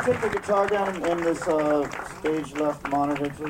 take the guitar down in this stage left monitor, please?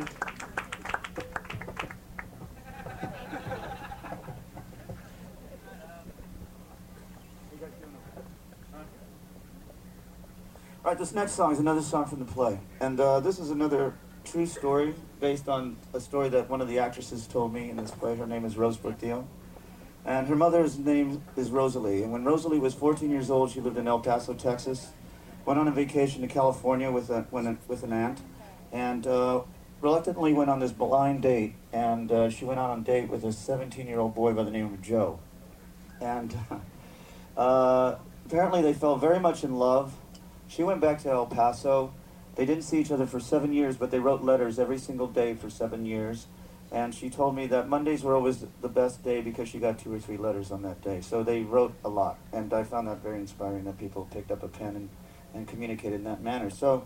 All right, this next song is another song from the play. And this is another true story based on a story that one of the actresses told me in this play. Her name is Rose Portillo. And her mother's name is Rosalie. And when Rosalie was 14 years old, she lived in El Paso, Texas. Went on a vacation to California with an aunt. And reluctantly went on this blind date. And she went on a date with a 17-year-old boy by the name of Joe. And apparently they fell very much in love. She went back to El Paso. They didn't see each other for 7 years, but they wrote letters every single day for 7 years. And she told me that Mondays were always the best day because she got 2 or 3 letters on that day. So they wrote a lot. And I found that very inspiring that people picked up a pen and communicated in that manner. So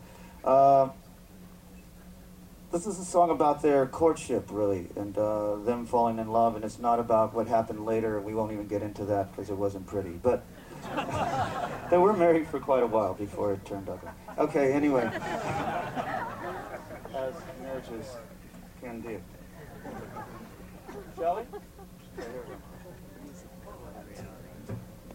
this is a song about their courtship, really, and them falling in love. And it's not about what happened later. We won't even get into that because it wasn't pretty. But they were married for quite a while before it turned ugly. Okay, anyway. As marriages can do. Shall we? Okay, here we go.